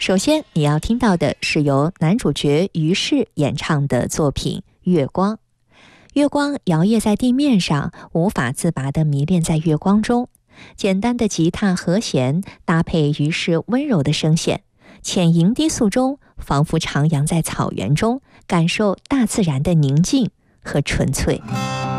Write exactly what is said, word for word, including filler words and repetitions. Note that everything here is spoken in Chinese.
首先你要听到的是由男主角于适演唱的作品《月光》。月光摇曳在地面上，无法自拔地迷恋在月光中。简单的吉他和弦搭配于适温柔的声线，浅吟低诉中，仿佛徜徉在草原中，感受大自然的宁静和纯粹。